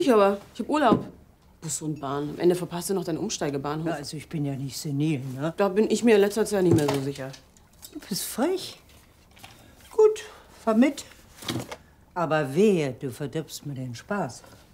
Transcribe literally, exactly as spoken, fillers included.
Ich aber, ich hab Urlaub. Bus und Bahn. Am Ende verpasst du noch deinen Umsteigebahnhof. Ja, also ich bin ja nicht senil, ne? Da bin ich mir in letzter Zeit nicht mehr so sicher. Du bist frech. Gut, fahr mit. Aber wehe, du verdirbst mir den Spaß.